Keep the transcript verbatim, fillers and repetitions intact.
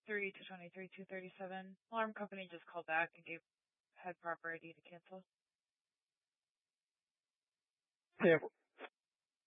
three to twenty-three, two thirty-seven. Alarm company just called back and gave had proper I D to cancel. Yeah,